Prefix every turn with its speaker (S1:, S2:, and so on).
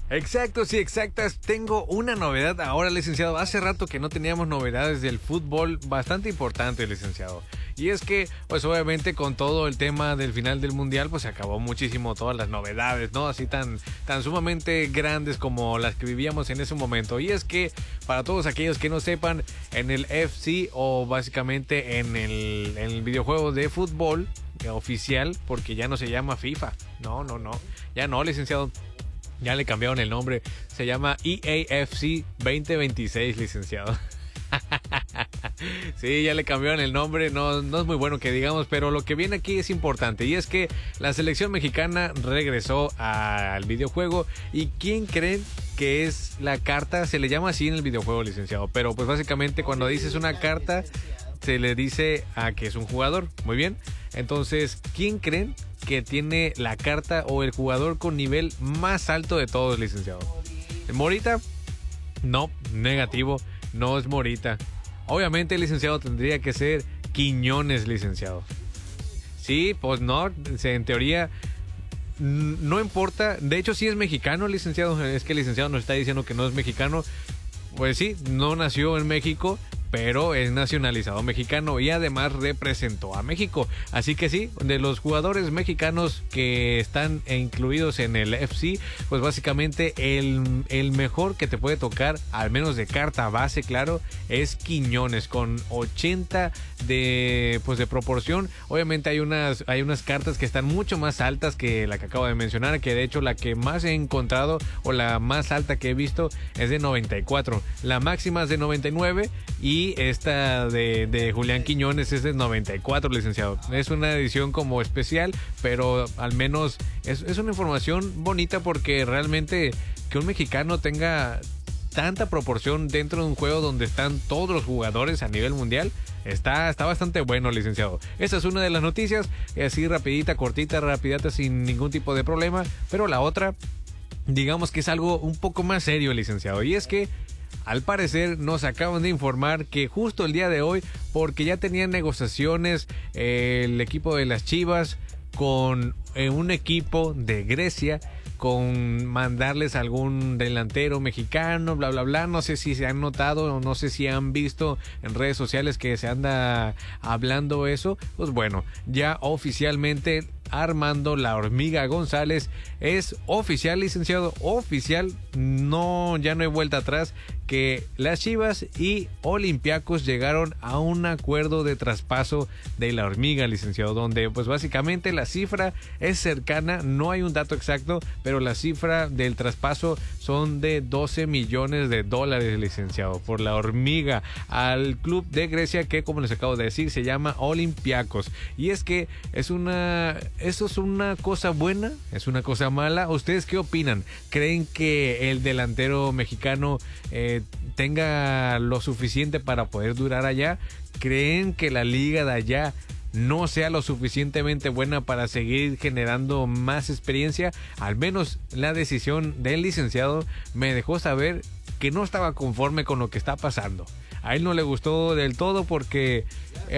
S1: Exacto, sí, exactas. Tengo una novedad ahora, licenciado. Hace rato que no teníamos novedades del fútbol bastante importantes, licenciado. Y es que, pues obviamente con todo el tema del final del mundial, pues se acabó muchísimo todas las novedades, ¿no? Así tan sumamente grandes como las que vivíamos en ese momento. Y es que, para todos aquellos que no sepan, en el FC o básicamente en el videojuego de fútbol oficial, porque ya no se llama FIFA. No, ya no, licenciado. Ya le cambiaron el nombre. Se llama EAFC 2026, licenciado. Sí, ya le cambiaron el nombre. No es muy bueno que digamos, pero lo que viene aquí es importante. Y es que la selección mexicana regresó al videojuego. ¿Y quién creen que es la carta? Se le llama así en el videojuego, licenciado. Pero pues básicamente cuando dices una carta, se le dice a que es un jugador. Muy bien. Entonces, ¿quién creen que tiene la carta o el jugador con nivel más alto de todos, licenciado? ¿Morita? No, negativo, no es Morita. Obviamente, licenciado, tendría que ser Quiñones, licenciado. Sí, pues no, en teoría no importa. De hecho, sí es mexicano, licenciado. Es que el licenciado nos está diciendo que no es mexicano. Pues sí, no nació en México, pero es nacionalizado mexicano y además representó a México. Así que sí, de los jugadores mexicanos que están incluidos en el FC, pues básicamente el mejor que te puede tocar, al menos de carta base, claro, es Quiñones, con 80 de proporción. Obviamente hay unas cartas que están mucho más altas que la que acabo de mencionar, que de hecho la que más he encontrado o la más alta que he visto es de 94. La máxima es de 99 y esta de Julián Quiñones es de 94, licenciado. Es una edición como especial, pero al menos es una información bonita, porque realmente que un mexicano tenga tanta proporción dentro de un juego donde están todos los jugadores a nivel mundial, está bastante bueno, licenciado. Esa es una de las noticias, así rapidita, cortita, rapidita, sin ningún tipo de problema. Pero la otra, digamos que es algo un poco más serio, licenciado, y es que al parecer nos acaban de informar que justo el día de hoy, porque ya tenían negociaciones el equipo de las Chivas con un equipo de Grecia, con mandarles algún delantero mexicano, bla, bla, bla. No sé si se han notado o no sé si han visto en redes sociales que se anda hablando eso. Pues bueno, ya oficialmente Armando La Hormiga González es oficial, licenciado, oficial. No, ya no hay vuelta atrás, que las Chivas y Olympiacos llegaron a un acuerdo de traspaso de La Hormiga, licenciado, donde pues básicamente la cifra es cercana, no hay un dato exacto, pero la cifra del traspaso son de 12 millones de dólares, licenciado, por La Hormiga al club de Grecia, que como les acabo de decir se llama Olympiacos. Y es que eso es una cosa buena, es una cosa mala. ¿Ustedes qué opinan? ¿Creen que el delantero mexicano tenga lo suficiente para poder durar allá? ¿Creen que la liga de allá no sea lo suficientemente buena para seguir generando más experiencia? Al menos la decisión del licenciado me dejó saber que no estaba conforme con lo que está pasando. A él no le gustó del todo, porque